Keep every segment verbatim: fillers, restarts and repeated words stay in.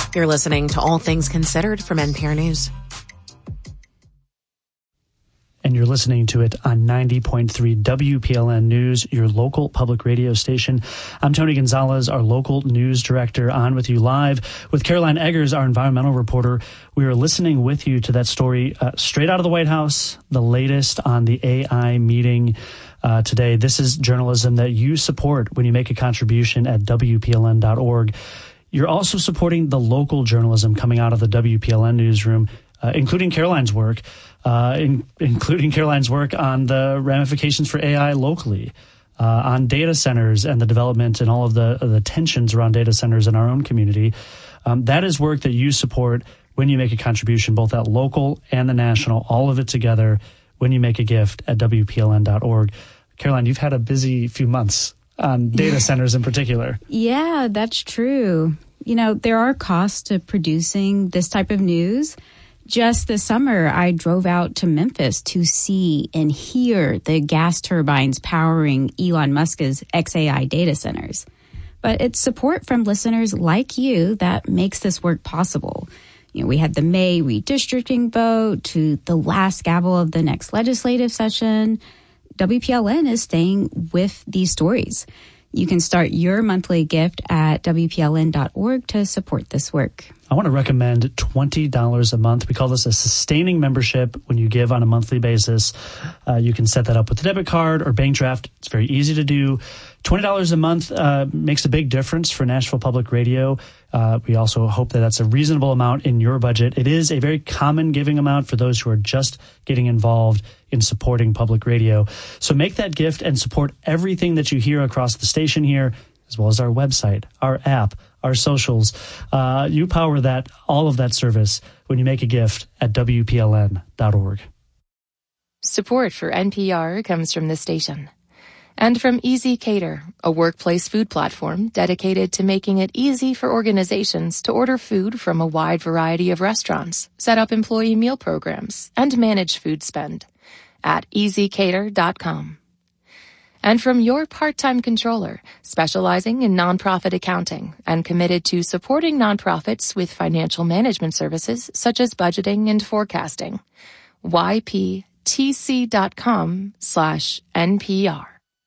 You're listening to All Things Considered from N P R News. And you're listening to it on ninety point three W P L N News, your local public radio station. I'm Tony Gonzalez, our local news director, on with you live with Caroline Eggers, our environmental reporter. We are listening with you to that story uh, straight out of the White House, the latest on the A I meeting uh, today. This is journalism that you support when you make a contribution at W P L N dot org. You're also supporting the local journalism coming out of the W P L N newsroom, uh, including Caroline's work. Uh, in, including Caroline's work on the ramifications for A I locally, uh, on data centers and the development and all of the, the tensions around data centers in our own community. Um, that is work that you support when you make a contribution, both at local and the national, all of it together when you make a gift at W P L N dot org. Caroline, you've had a busy few months on data centers in particular. Yeah, that's true. You know, there are costs to producing this type of news. Just this summer, I drove out to Memphis to see and hear the gas turbines powering Elon Musk's X A I data centers. But it's support from listeners like you that makes this work possible. You know, we had the May redistricting vote to the last gavel of the next legislative session. W P L N is staying with these stories. You can start your monthly gift at W P L N dot org to support this work. I want to recommend twenty dollars a month. We call this a sustaining membership when you give on a monthly basis. Uh, you can set that up with a debit card or bank draft. It's very easy to do. twenty dollars a month uh, makes a big difference for Nashville Public Radio. Uh, we also hope that that's a reasonable amount in your budget. It is a very common giving amount for those who are just getting involved in supporting public radio. So make that gift and support everything that you hear across the station here, as well as our website, our app, our socials. Uh, you power that, all of that service when you make a gift at W P L N dot org. Support for N P R comes from this station. And from Easy Cater, a workplace food platform dedicated to making it easy for organizations to order food from a wide variety of restaurants, set up employee meal programs, and manage food spend at easy cater dot com. And from your part-time controller, specializing in nonprofit accounting and committed to supporting nonprofits with financial management services such as budgeting and forecasting, Y P T C dot com slash N P R.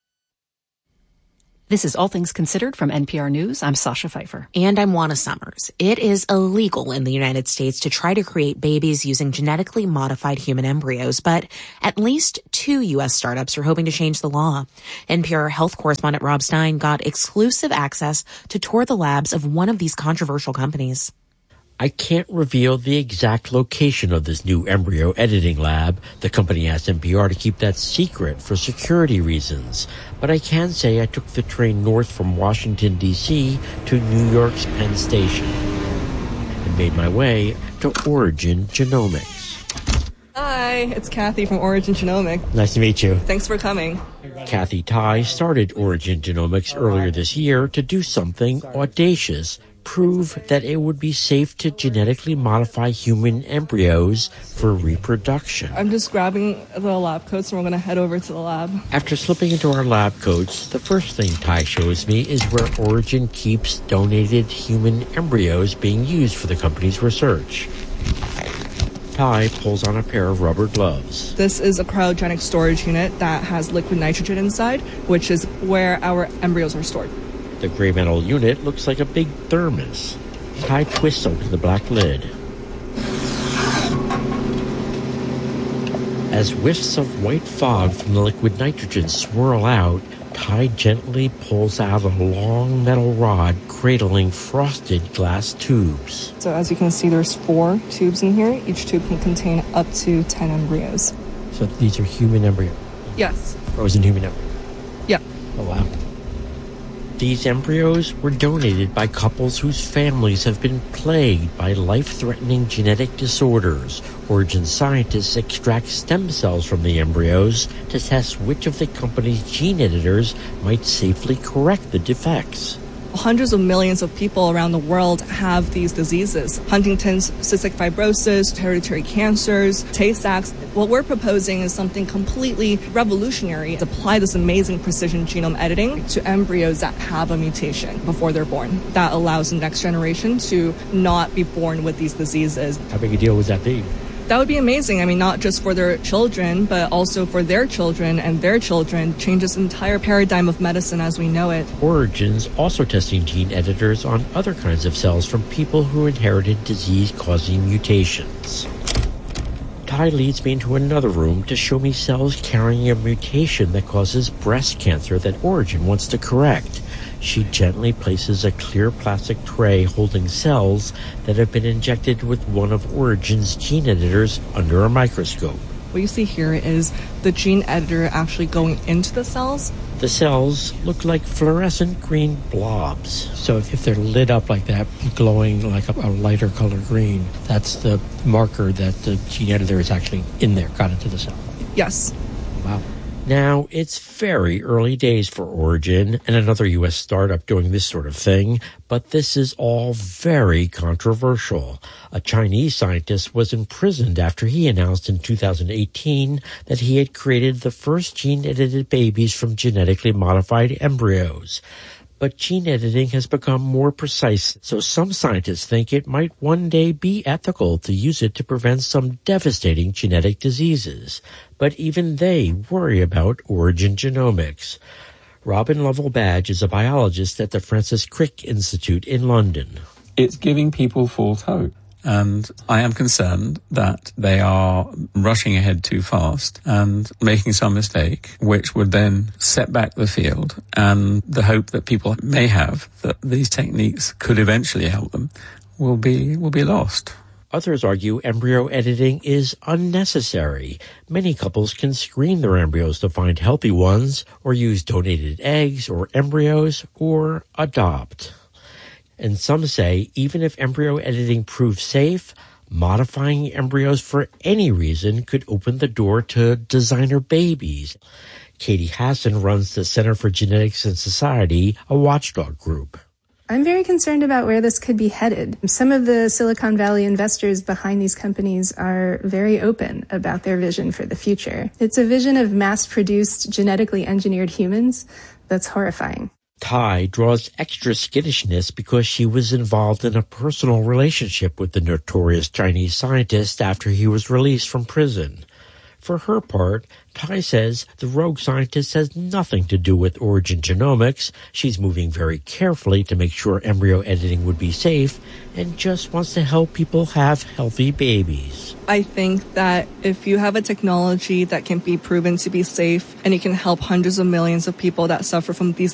This is All Things Considered from N P R News. I'm Sasha Pfeiffer. And I'm Juana Summers. It is illegal in the United States to try to create babies using genetically modified human embryos, but at least two U S startups are hoping to change the law. N P R health correspondent Rob Stein got exclusive access to tour the labs of one of these controversial companies. I can't reveal the exact location of this new embryo editing lab. The company asked N P R to keep that secret for security reasons. But I can say I took the train north from Washington, D C to New York's Penn Station and made my way to Origin Genomics. Hi, it's Kathy from Origin Genomics. Nice to meet you. Thanks for coming. Kathy Tai started Origin Genomics earlier this year to do something audacious. Prove that it would be safe to genetically modify human embryos for reproduction. I'm just grabbing the lab coats and we're going to head over to the lab. After slipping into our lab coats, the first thing Ty shows me is where Origin keeps donated human embryos being used for the company's research. Ty pulls on a pair of rubber gloves. This is a cryogenic storage unit that has liquid nitrogen inside, which is where our embryos are stored. The gray metal unit looks like a big thermos. Ty twists open the black lid. As whiffs of white fog from the liquid nitrogen swirl out, Ty gently pulls out a long metal rod cradling frosted glass tubes. So as you can see, there's four tubes in here. Each tube can contain up to ten embryos. So these are human embryos? Yes. Frozen human embryos? Yeah. Oh, wow. These embryos were donated by couples whose families have been plagued by life-threatening genetic disorders. Origin scientists extract stem cells from the embryos to test which of the company's gene editors might safely correct the defects. Hundreds of millions of people around the world have these diseases. Huntington's, cystic fibrosis, hereditary cancers, Tay-Sachs. What we're proposing is something completely revolutionary. Apply this amazing precision genome editing to embryos that have a mutation before they're born. That allows the next generation to not be born with these diseases. How big a deal would that be? That would be amazing. I mean, not just for their children, but also for their children and their children. Changes the entire paradigm of medicine as we know it. Origin's also testing gene editors on other kinds of cells from people who inherited disease-causing mutations. Ty leads me into another room to show me cells carrying a mutation that causes breast cancer that Origin wants to correct. She gently places a clear plastic tray holding cells that have been injected with one of Origin's gene editors under a microscope. What you see here is the gene editor actually going into the cells. The cells look like fluorescent green blobs. So if they're lit up like that, glowing like a, a lighter color green, that's the marker that the gene editor is actually in there, got into the cell. Yes. Wow. Now, it's very early days for Origin and another U S startup doing this sort of thing, but this is all very controversial. A Chinese scientist was imprisoned after he announced in two thousand eighteen that he had created the first gene-edited babies from genetically modified embryos. But gene editing has become more precise, so some scientists think it might one day be ethical to use it to prevent some devastating genetic diseases. But even they worry about Origin Genomics. Robin Lovell-Badge is a biologist at the Francis Crick Institute in London. It's giving people false hope. And I am concerned that they are rushing ahead too fast and making some mistake, which would then set back the field, and the hope that people may have that these techniques could eventually help them will be will be lost. Others argue embryo editing is unnecessary. Many couples can screen their embryos to find healthy ones, or use donated eggs or embryos, or adopt. And some say even if embryo editing proves safe, modifying embryos for any reason could open the door to designer babies. Katie Hassan runs the Center for Genetics and Society, a watchdog group. I'm very concerned about where this could be headed. Some of the Silicon Valley investors behind these companies are very open about their vision for the future. It's a vision of mass-produced, genetically engineered humans that's horrifying. Ty draws extra skittishness because she was involved in a personal relationship with the notorious Chinese scientist after he was released from prison. For her part, Ty says the rogue scientist has nothing to do with Origin Genomics. She's moving very carefully to make sure embryo editing would be safe and just wants to help people have healthy babies. I think that if you have a technology that can be proven to be safe and it can help hundreds of millions of people that suffer from these